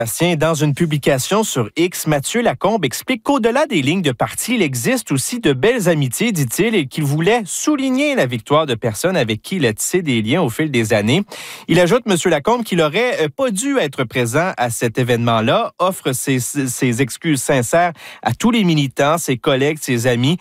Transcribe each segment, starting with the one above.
Sébastien, dans une publication sur X, Mathieu Lacombe explique qu'au-delà des lignes de parti, il existe aussi de belles amitiés, dit-il, et qu'il voulait souligner la victoire de personnes avec qui il a tissé des liens au fil des années. Il ajoute, M. Lacombe, qu'il n'aurait pas dû être présent à cet événement-là, offre ses excuses sincères à tous les militants, ses collègues, ses amis,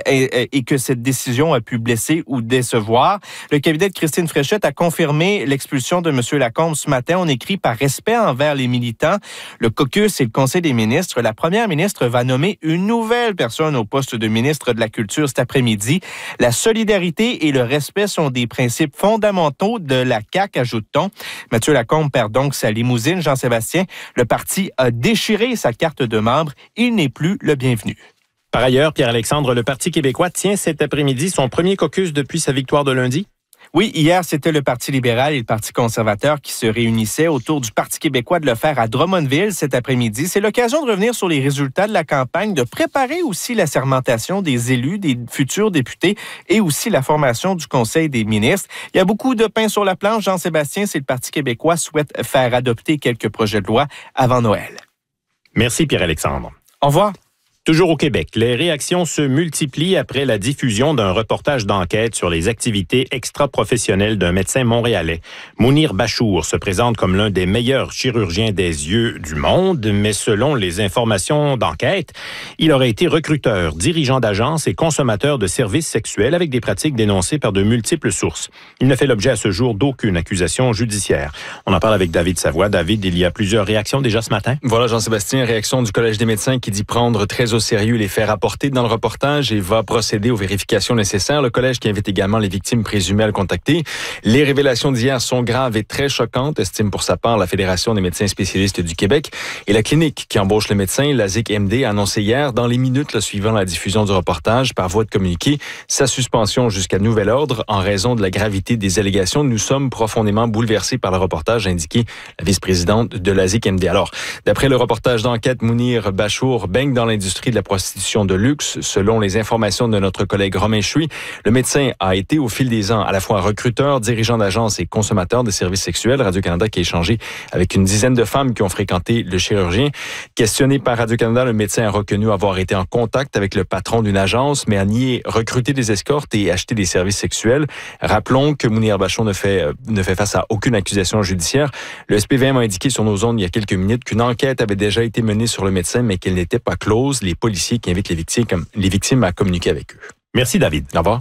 et que cette décision a pu blesser ou décevoir. Le cabinet de Christine Fréchette a confirmé l'expulsion de M. Lacombe ce matin. On écrit par respect envers les militants. Le caucus et le Conseil des ministres, la première ministre va nommer une nouvelle personne au poste de ministre de la Culture cet après-midi. La solidarité et le respect sont des principes fondamentaux de la CAQ, ajoute-t-on. Mathieu Lacombe perd donc sa limousine. Jean-Sébastien, le parti a déchiré sa carte de membre. Il n'est plus le bienvenu. Par ailleurs, Pierre-Alexandre, le Parti québécois tient cet après-midi son premier caucus depuis sa victoire de lundi. Oui, hier, c'était le Parti libéral et le Parti conservateur qui se réunissaient autour du Parti québécois de le faire à Drummondville cet après-midi. C'est l'occasion de revenir sur les résultats de la campagne, de préparer aussi la sermentation des élus, des futurs députés et aussi la formation du Conseil des ministres. Il y a beaucoup de pain sur la planche. Jean-Sébastien, c'est le Parti québécois souhaite faire adopter quelques projets de loi avant Noël. Merci, Pierre-Alexandre. Au revoir. Toujours au Québec, les réactions se multiplient après la diffusion d'un reportage d'enquête sur les activités extra-professionnelles d'un médecin montréalais. Mounir Bachour se présente comme l'un des meilleurs chirurgiens des yeux du monde, mais selon les informations d'enquête, il aurait été recruteur, dirigeant d'agence et consommateur de services sexuels avec des pratiques dénoncées par de multiples sources. Il ne fait l'objet à ce jour d'aucune accusation judiciaire. On en parle avec David Savoie. David, il y a plusieurs réactions déjà ce matin. Voilà, Jean-Sébastien, réaction du Collège des médecins qui dit prendre très au sérieux les faits rapportés dans le reportage et va procéder aux vérifications nécessaires. Le collège qui invite également les victimes présumées à le contacter. Les révélations d'hier sont graves et très choquantes, estime pour sa part la Fédération des médecins spécialistes du Québec. Et la clinique qui embauche le médecin, la ZIC-MD, a annoncé hier, dans les minutes suivant la diffusion du reportage, par voie de communiqué, sa suspension jusqu'à nouvel ordre en raison de la gravité des allégations. Nous sommes profondément bouleversés par le reportage, a indiqué la vice-présidente de la ZIC-MD. Alors, d'après le reportage d'enquête, Mounir Bachour baigne dans l'industrie de la prostitution de luxe. Selon les informations de notre collègue Romain Chui, le médecin a été au fil des ans à la fois recruteur, dirigeant d'agence et consommateur de services sexuels. Radio-Canada qui a échangé avec une dizaine de femmes qui ont fréquenté le chirurgien. Questionné par Radio-Canada, le médecin a reconnu avoir été en contact avec le patron d'une agence, mais a nié recruter des escortes et acheter des services sexuels. Rappelons que Mounir Bachour ne fait face à aucune accusation judiciaire. Le SPVM a indiqué sur nos ondes il y a quelques minutes qu'une enquête avait déjà été menée sur le médecin, mais qu'elle n'était pas close. Les policiers qui invitent les victimes à communiquer avec eux. Merci, David. Au revoir.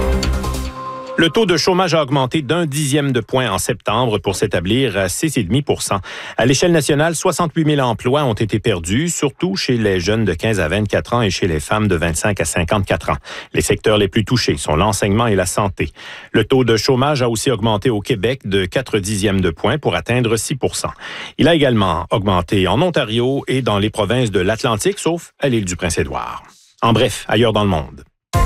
Le taux de chômage a augmenté d'0,1 de point en septembre pour s'établir à 6,5 %. À l'échelle nationale, 68 000 emplois ont été perdus, surtout chez les jeunes de 15 à 24 ans et chez les femmes de 25 à 54 ans. Les secteurs les plus touchés sont l'enseignement et la santé. Le taux de chômage a aussi augmenté au Québec de 0,4 de point pour atteindre 6 %. Il a également augmenté en Ontario et dans les provinces de l'Atlantique, sauf à l'île du Prince-Édouard. En bref, ailleurs dans le monde.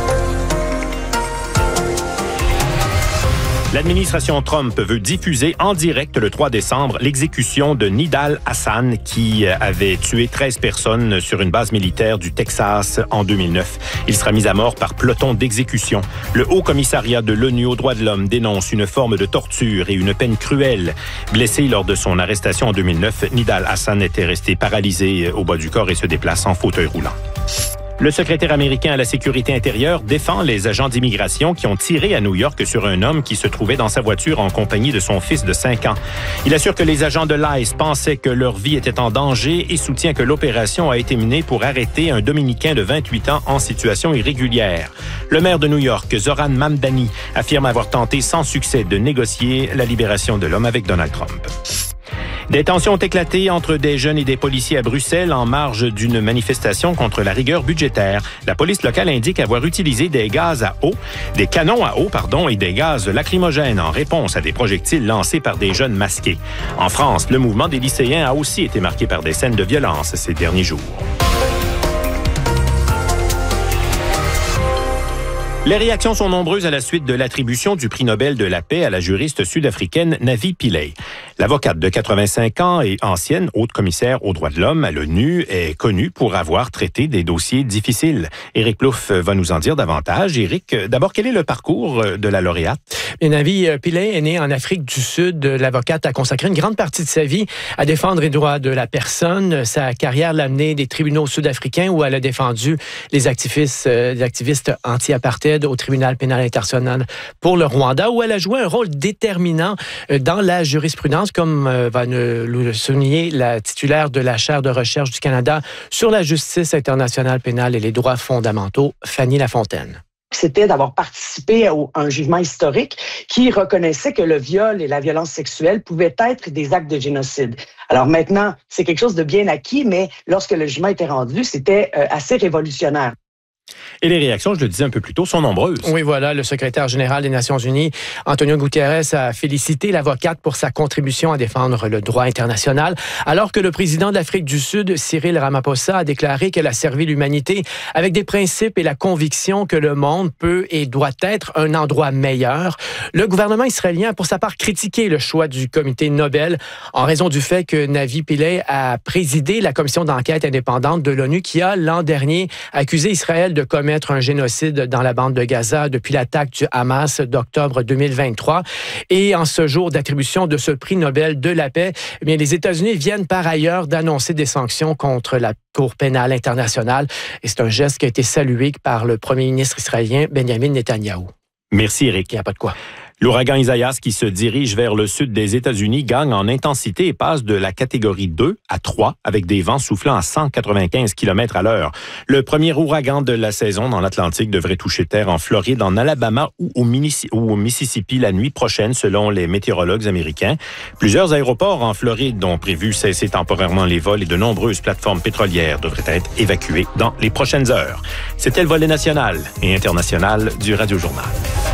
L'administration Trump veut diffuser en direct le 3 décembre l'exécution de Nidal Hasan qui avait tué 13 personnes sur une base militaire du Texas en 2009. Il sera mis à mort par peloton d'exécution. Le Haut Commissariat de l'ONU aux droits de l'homme dénonce une forme de torture et une peine cruelle. Blessé lors de son arrestation en 2009, Nidal Hasan était resté paralysé au bas du corps et se déplace en fauteuil roulant. Le secrétaire américain à la sécurité intérieure défend les agents d'immigration qui ont tiré à New York sur un homme qui se trouvait dans sa voiture en compagnie de son fils de 5 ans. Il assure que les agents de l'ICE pensaient que leur vie était en danger et soutient que l'opération a été menée pour arrêter un Dominicain de 28 ans en situation irrégulière. Le maire de New York, Zoran Mamdani, affirme avoir tenté sans succès de négocier la libération de l'homme avec Donald Trump. Des tensions ont éclaté entre des jeunes et des policiers à Bruxelles en marge d'une manifestation contre la rigueur budgétaire. La police locale indique avoir utilisé des canons à eau, et des gaz lacrymogènes en réponse à des projectiles lancés par des jeunes masqués. En France, le mouvement des lycéens a aussi été marqué par des scènes de violence ces derniers jours. Les réactions sont nombreuses à la suite de l'attribution du prix Nobel de la paix à la juriste sud-africaine Navi Pillay. L'avocate de 85 ans et ancienne haute commissaire aux droits de l'homme à l'ONU est connue pour avoir traité des dossiers difficiles. Éric Plouffe va nous en dire davantage. Éric, d'abord, quel est le parcours de la lauréate? Navi Pillay est née en Afrique du Sud. L'avocate a consacré une grande partie de sa vie à défendre les droits de la personne. Sa carrière l'a menée des tribunaux sud-africains où elle a défendu les activistes anti-apartheid au tribunal pénal international pour le Rwanda, où elle a joué un rôle déterminant dans la jurisprudence, comme va le souligner la titulaire de la chaire de recherche du Canada sur la justice internationale pénale et les droits fondamentaux, Fanny Lafontaine. C'était d'avoir participé à un jugement historique qui reconnaissait que le viol et la violence sexuelle pouvaient être des actes de génocide. Alors maintenant, c'est quelque chose de bien acquis, mais lorsque le jugement était rendu, c'était assez révolutionnaire. Et les réactions, je le disais un peu plus tôt, sont nombreuses. Oui, voilà, le secrétaire général des Nations unies, Antonio Guterres, a félicité l'avocate pour sa contribution à défendre le droit international, alors que le président de l'Afrique du Sud, Cyril Ramaphosa, a déclaré qu'elle a servi l'humanité avec des principes et la conviction que le monde peut et doit être un endroit meilleur. Le gouvernement israélien a pour sa part critiqué le choix du comité Nobel en raison du fait que Navi Pillay a présidé la commission d'enquête indépendante de l'ONU qui a, l'an dernier, accusé Israël de commettre un génocide dans la bande de Gaza depuis l'attaque du Hamas d'octobre 2023. Et en ce jour d'attribution de ce prix Nobel de la paix, eh bien, les États-Unis viennent par ailleurs d'annoncer des sanctions contre la Cour pénale internationale. Et c'est un geste qui a été salué par le premier ministre israélien Benjamin Netanyahou. Merci, Éric. Il n'y a pas de quoi. L'ouragan Isaias, qui se dirige vers le sud des États-Unis, gagne en intensité et passe de la catégorie 2 à 3 avec des vents soufflant à 195 km à l'heure. Le premier ouragan de la saison dans l'Atlantique devrait toucher terre en Floride, en Alabama ou au Mississippi la nuit prochaine, selon les météorologues américains. Plusieurs aéroports en Floride ont prévu cesser temporairement les vols et de nombreuses plateformes pétrolières devraient être évacuées dans les prochaines heures. C'était le volet national et international du Radio Journal.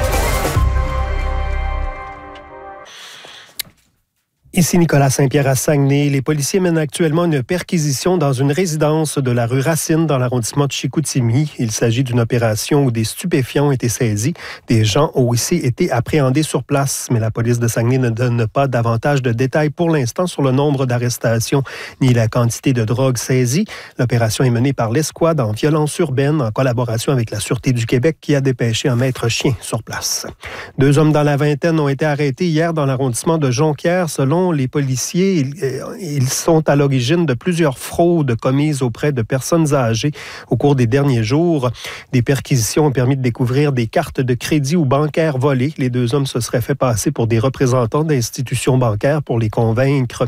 Ici Nicolas Saint-Pierre à Saguenay. Les policiers mènent actuellement une perquisition dans une résidence de la rue Racine dans l'arrondissement de Chicoutimi. Il s'agit d'une opération où des stupéfiants ont été saisis. Des gens ont aussi été appréhendés sur place, mais la police de Saguenay ne donne pas davantage de détails pour l'instant sur le nombre d'arrestations ni la quantité de drogue saisie. L'opération est menée par l'Escouade en violence urbaine en collaboration avec la Sûreté du Québec qui a dépêché un maître chien sur place. 2 hommes dans la vingtaine ont été arrêtés hier dans l'arrondissement de Jonquière. Selon les policiers, ils sont à l'origine de plusieurs fraudes commises auprès de personnes âgées au cours des derniers jours. Des perquisitions ont permis de découvrir des cartes de crédit ou bancaires volées. Les 2 hommes se seraient fait passer pour des représentants d'institutions bancaires pour les convaincre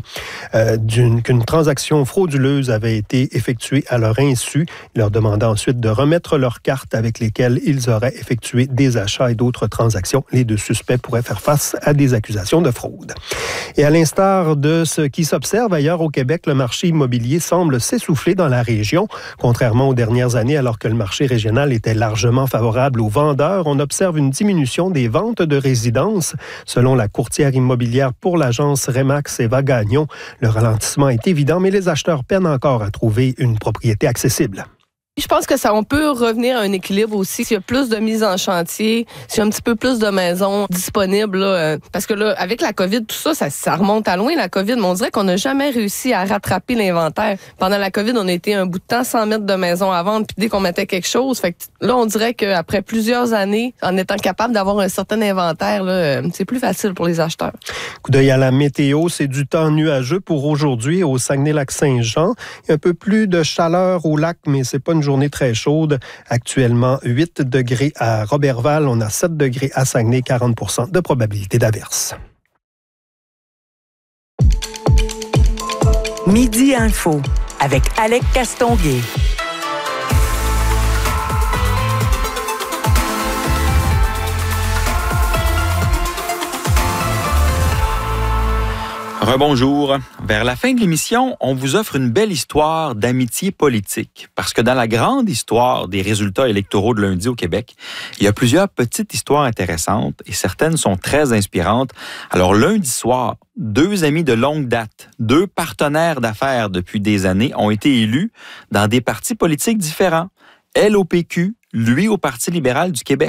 qu'une transaction frauduleuse avait été effectuée à leur insu, leur demandant ensuite de remettre leurs cartes avec lesquelles ils auraient effectué des achats et d'autres transactions. Les 2 suspects pourraient faire face à des accusations de fraude. Et à l'instar de ce qui s'observe ailleurs au Québec, le marché immobilier semble s'essouffler dans la région. Contrairement aux dernières années, alors que le marché régional était largement favorable aux vendeurs, on observe une diminution des ventes de résidences. Selon la courtière immobilière pour l'agence Remax Eva Gagnon, le ralentissement est évident, mais les acheteurs peinent encore à trouver une propriété accessible. Je pense que on peut revenir à un équilibre aussi. S'il y a plus de mise en chantier, s'il y a un petit peu plus de maisons disponibles, là, parce que là, avec la COVID, tout ça, ça remonte à loin, la COVID, mais on dirait qu'on n'a jamais réussi à rattraper l'inventaire. Pendant la COVID, on a été un bout de temps sans mettre de maison à vendre, puis dès qu'on mettait quelque chose, fait que là, on dirait qu'après plusieurs années, en étant capable d'avoir un certain inventaire, là, c'est plus facile pour les acheteurs. Coup d'œil à la météo, c'est du temps nuageux pour aujourd'hui au Saguenay-Lac-Saint-Jean. Il y a un peu plus de chaleur au lac, mais c'est pas une journée très chaude. Actuellement, 8 degrés à Roberval. On a 7 degrés à Saguenay, 40 % de probabilité d'averse. Midi Info avec Alec Castonguay. Rebonjour. Vers la fin de l'émission, on vous offre une belle histoire d'amitié politique. Parce que dans la grande histoire des résultats électoraux de lundi au Québec, il y a plusieurs petites histoires intéressantes et certaines sont très inspirantes. Alors lundi soir, 2 amis de longue date, 2 partenaires d'affaires depuis des années ont été élus dans des partis politiques différents. Elle au PQ, lui au Parti libéral du Québec.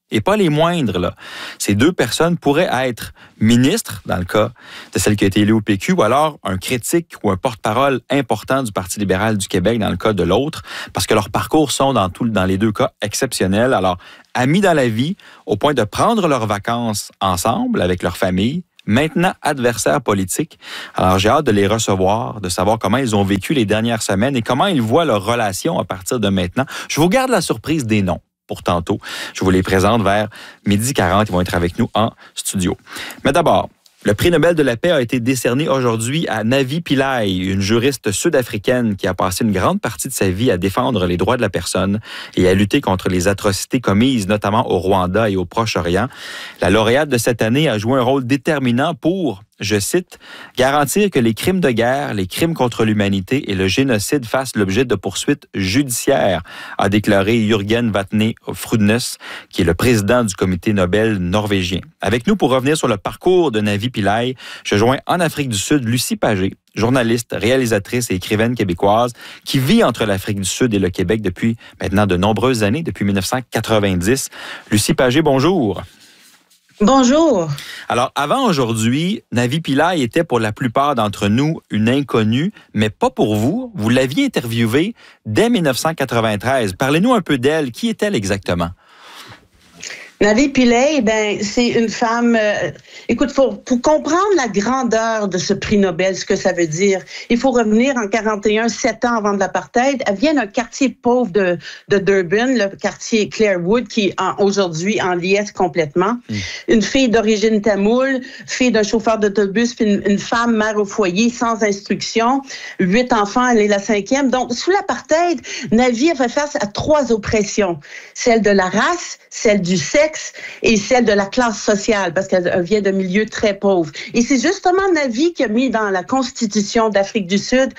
et pas les moindres, là. Ces deux personnes pourraient être ministres, dans le cas de celle qui a été élue au PQ, ou alors un critique ou un porte-parole important du Parti libéral du Québec, dans le cas de l'autre, parce que leurs parcours sont dans les deux cas exceptionnels. Alors, amis dans la vie, au point de prendre leurs vacances ensemble avec leur famille, maintenant adversaires politiques. Alors, j'ai hâte de les recevoir, de savoir comment ils ont vécu les dernières semaines et comment ils voient leur relation à partir de maintenant. Je vous garde la surprise des noms pour tantôt. Je vous les présente vers 12h40. Ils vont être avec nous en studio. Mais d'abord, le prix Nobel de la paix a été décerné aujourd'hui à Navi Pillay, une juriste sud-africaine qui a passé une grande partie de sa vie à défendre les droits de la personne et à lutter contre les atrocités commises, notamment au Rwanda et au Proche-Orient. La lauréate de cette année a joué un rôle déterminant pour, je cite, « garantir que les crimes de guerre, les crimes contre l'humanité et le génocide fassent l'objet de poursuites judiciaires », a déclaré Jürgen Vatne Frudnes, qui est le président du comité Nobel norvégien. Avec nous pour revenir sur le parcours de Navi Pillay, je joins en Afrique du Sud Lucie Pagé, journaliste, réalisatrice et écrivaine québécoise qui vit entre l'Afrique du Sud et le Québec depuis maintenant de nombreuses années, depuis 1990. Lucie Pagé, bonjour. Bonjour. Alors, avant aujourd'hui, Navi Pillay était pour la plupart d'entre nous une inconnue, mais pas pour vous. Vous l'aviez interviewée dès 1993. Parlez-nous un peu d'elle. Qui est-elle exactement? Navi Pillay, c'est une femme... écoute, pour comprendre la grandeur de ce prix Nobel, ce que ça veut dire, il faut revenir en 41, 7 ans avant de l'apartheid. Elle vient d'un quartier pauvre de Durban, le quartier Clarewood, qui est aujourd'hui en liesse complètement. Une fille d'origine tamoule, fille d'un chauffeur d'autobus, puis une femme mère au foyer, sans instruction. 8 enfants, elle est la 5e. Donc, sous l'apartheid, Navi a fait face à 3 oppressions. Celle de la race, celle du sexe, et celle de la classe sociale, parce qu'elle vient de milieux très pauvres. Et c'est justement Navi qui a mis dans la Constitution d'Afrique du Sud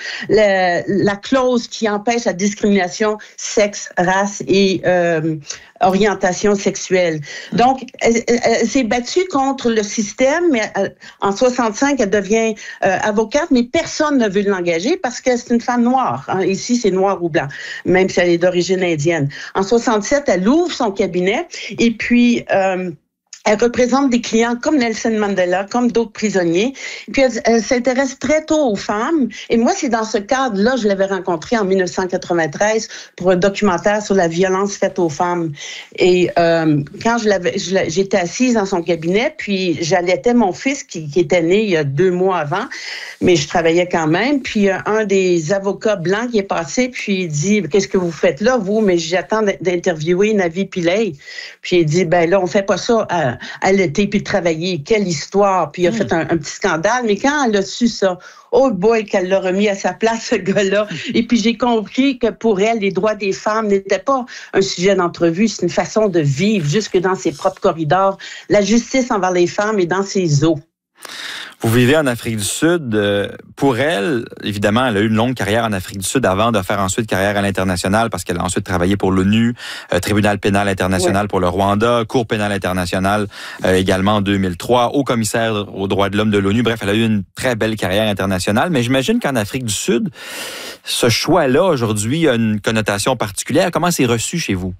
la clause qui empêche la discrimination sexe, race et orientation sexuelle. Donc, elle s'est battue contre le système, mais en 65, elle devient avocate, mais personne ne veut l'engager parce que c'est une femme noire. Hein. Ici, c'est noir ou blanc, même si elle est d'origine indienne. En 67, elle ouvre son cabinet et puis elle représente des clients comme Nelson Mandela, comme d'autres prisonniers. Puis elle s'intéresse très tôt aux femmes. Et moi, c'est dans ce cadre-là, je l'avais rencontrée en 1993 pour un documentaire sur la violence faite aux femmes. Et quand j'étais assise dans son cabinet, puis j'allaitais mon fils qui était né il y a 2 mois avant, mais je travaillais quand même. Puis un des avocats blancs qui est passé, puis il dit « Qu'est-ce que vous faites là, vous? » Mais j'attends d'interviewer Navi Pillay. Puis il dit « Ben là, on fait pas ça à l'été puis travailler. Quelle histoire! » Puis il a fait un petit scandale. Mais quand elle a su ça, oh boy, qu'elle l'a remis à sa place, ce gars-là. Et puis j'ai compris que pour elle, les droits des femmes n'étaient pas un sujet d'entrevue, c'est une façon de vivre jusque dans ses propres corridors. La justice envers les femmes est dans ses os. Vous vivez en Afrique du Sud. Pour elle, évidemment, elle a eu une longue carrière en Afrique du Sud avant de faire ensuite carrière à l'international parce qu'elle a ensuite travaillé pour l'ONU, Tribunal pénal international pour le Rwanda, Cour pénale internationale également en 2003, haut commissaire aux droits de l'homme de l'ONU. Bref, elle a eu une très belle carrière internationale. Mais j'imagine qu'en Afrique du Sud, ce choix-là, aujourd'hui, a une connotation particulière. Comment c'est reçu chez vous?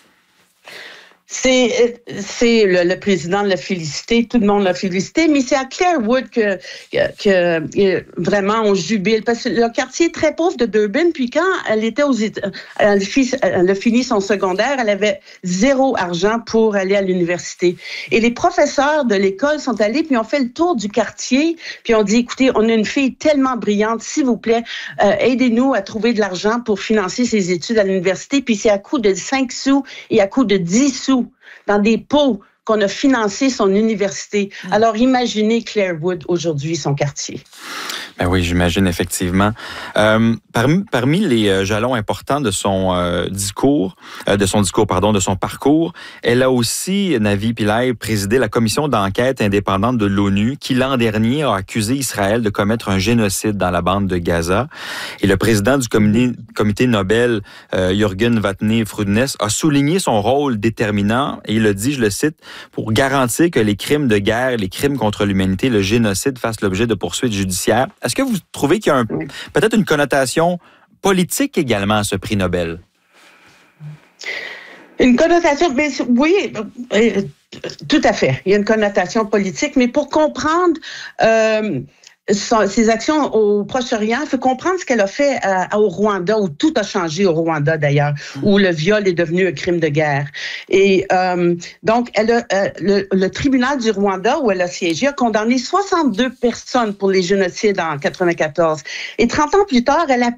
C'est le président l'a félicité, tout le monde l'a félicité, mais c'est à Clarewood que vraiment on jubile parce que le quartier est très pauvre de Durban. Puis quand elle était elle a fini son secondaire, elle avait 0 argent pour aller à l'université. Et les professeurs de l'école sont allés puis ont fait le tour du quartier puis ont dit écoutez, on a une fille tellement brillante, s'il vous plaît, aidez-nous à trouver de l'argent pour financer ses études à l'université. Puis c'est à coût de 5 sous et à coût de 10 sous dans des pots qu'on a financé son université. Alors, imaginez Clarewood aujourd'hui, son quartier. Ben oui, j'imagine effectivement. Parmi les jalons importants de son de son parcours, elle a aussi, Navi Pillay, présidé la commission d'enquête indépendante de l'ONU qui, l'an dernier, a accusé Israël de commettre un génocide dans la bande de Gaza. Et le président du comité Nobel, Jürgen Vatne Frudnes, a souligné son rôle déterminant et il a dit, je le cite, pour garantir que les crimes de guerre, les crimes contre l'humanité, le génocide fassent l'objet de poursuites judiciaires. Est-ce que vous trouvez qu'il y a peut-être une connotation politique également à ce prix Nobel? Une connotation, mais oui, tout à fait. Il y a une connotation politique, mais pour comprendre ses actions au Proche-Orient, il faut comprendre ce qu'elle a fait au Rwanda, où tout a changé au Rwanda d'ailleurs, où le viol est devenu un crime de guerre. Et donc, le tribunal du Rwanda, où elle a siégé, a condamné 62 personnes pour les génocides en 1994. Et 30 ans plus tard, elle a